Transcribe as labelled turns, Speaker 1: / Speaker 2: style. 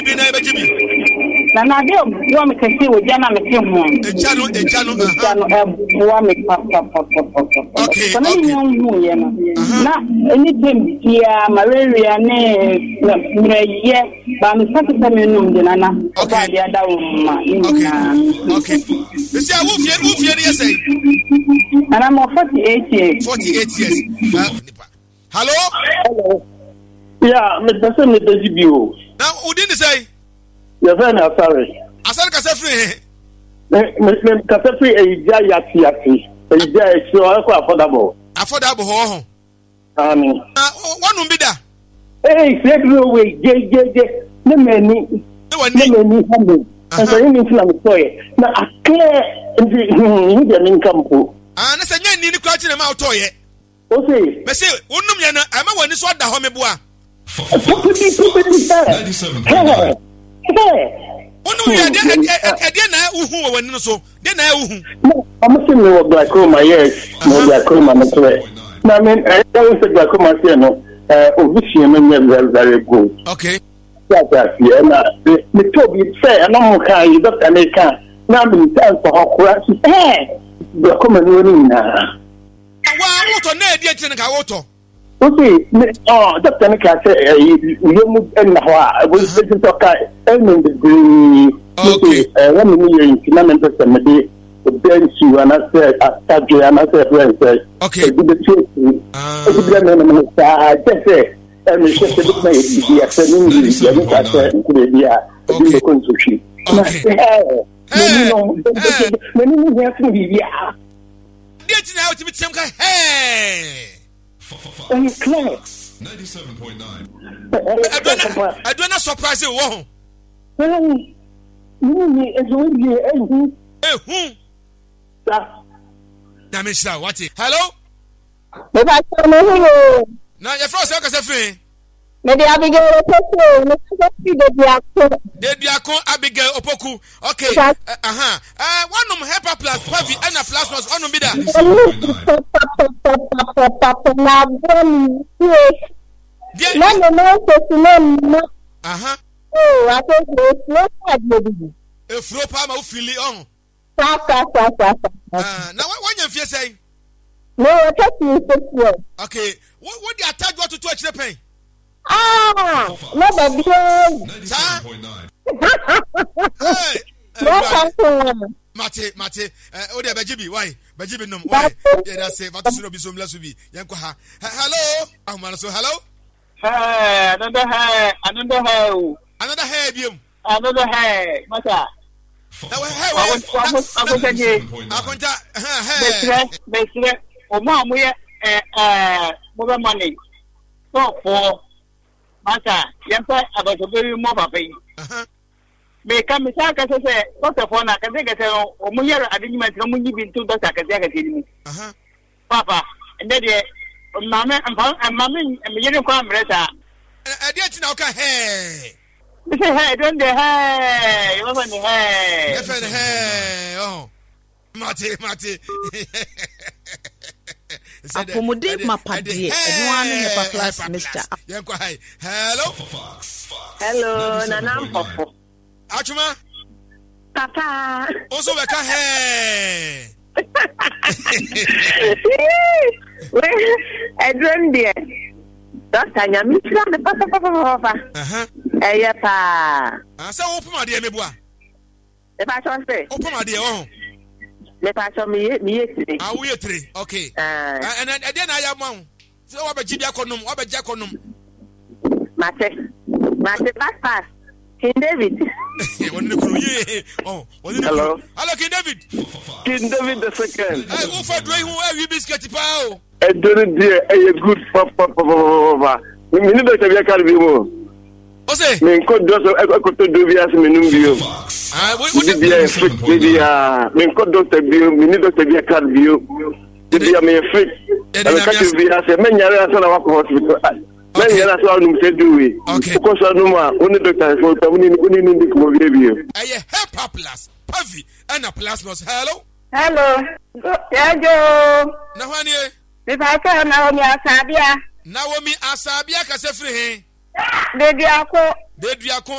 Speaker 1: Baby na baby.
Speaker 2: Na na de wo me kesi wo jana me ke ho.
Speaker 1: Ejano
Speaker 2: wo me pap.
Speaker 1: Okay.
Speaker 2: Na anytime here malaria ne mreye ba me sakita me num de nana.
Speaker 1: Okay.
Speaker 2: Dia da wo ma.
Speaker 1: Okay. You see who fear say?
Speaker 2: And I'm 48 years.
Speaker 1: 48 years. Hello?
Speaker 3: Yeah, Mr. Bio.
Speaker 1: Now, who didn't say?
Speaker 3: You're very sorry.
Speaker 1: I said Casafree.
Speaker 3: Casafree, a yati. A jay, so affordable.
Speaker 1: Affordable.
Speaker 3: One
Speaker 1: will be there.
Speaker 3: Hey, said no way, J. No many. And so you need to say, now I clear the income pool.
Speaker 1: And I said, you need to catch him out of it.
Speaker 3: Okay.
Speaker 1: But say, Unum, I'm a one is what the homeboy.
Speaker 3: I'm saying glaucoma, yes, no glaucoma. I mean, I don't say glaucoma, very good.
Speaker 1: Okay.
Speaker 3: Yeah, the Toby say, and I'm okay, you don't make now in time for her crash. The common winning now. Okay, Dr. Nika said, you move and I was taking to and degree. Okay, 1 million fundamental committee, the bench you and I said, and I said, okay, the just say, and it's just a bit my
Speaker 1: Clear. 97.9. I do not surprise you. Hello? Now your first free.
Speaker 4: Maybe Abigail Opoku.
Speaker 1: Abigail Opoku. Okay. One of Hyper Plus, Pavi, and a plasma on the bidder.
Speaker 4: Oh, I think it's not baby.
Speaker 1: A flow palm of Philly on.
Speaker 4: Now,
Speaker 1: what you say?
Speaker 4: No, I can't use it.
Speaker 1: Okay. What do you attach what to touch the pain?
Speaker 4: No, baby.
Speaker 1: Mate, oh, there, Bajibi, why? Bajibi, no, why? Yeah, say, but this will be some less to be. Hello, I'm so hello.
Speaker 2: Hey, another hair, Mata. Mother money. So for Mata, yes, about a very more pay. May come, Miss Aka say, Doctor Fona, can take a Omuya, I didn't mention Muni to Dr. Kazaka. Papa, and then Mamma and Mammy and Million Comrade.
Speaker 1: I didn't know, hey.
Speaker 2: Hey, don't the hey, you open the hey.
Speaker 1: Hey, oh, Mate.
Speaker 5: Accommodate my party. Class, Mr.
Speaker 4: Hello, Nanam Popo.
Speaker 1: Achuma,
Speaker 4: Papa.
Speaker 1: Also, like a hey.
Speaker 4: I dreamed there. Doctor, you're missing the papa. Eh, pa.
Speaker 1: So open my dear, Mebua.
Speaker 4: The passion say.
Speaker 1: Open my dear, oh.
Speaker 4: The passion me yesterday.
Speaker 1: Ah, we 3. Okay. And then I am one. So what about Jaconum? What about Jaconum?
Speaker 4: Mate, pass. King David.
Speaker 1: Oh,
Speaker 3: hello,
Speaker 1: King David.
Speaker 3: King David the second.
Speaker 1: I go for doing who biscuit pow.
Speaker 3: I don't dear, a good papa. We need to be a carvimo.
Speaker 1: Ose,
Speaker 3: me could do so. I could do via Minum. Me could do the view, me need to be a carvio. Did you mean fit? I can't be as a man, you're a hospital. Many other sound said, do we? Okay. Because I know only doctor for the review.
Speaker 1: I help plus, Puffy, and a plasmas. Hello?
Speaker 4: Hello. Yeah, Joe.
Speaker 1: Nahani.
Speaker 4: If I tell Naomi Asabia.
Speaker 1: Naomi Asabia, Casafre.
Speaker 4: Did you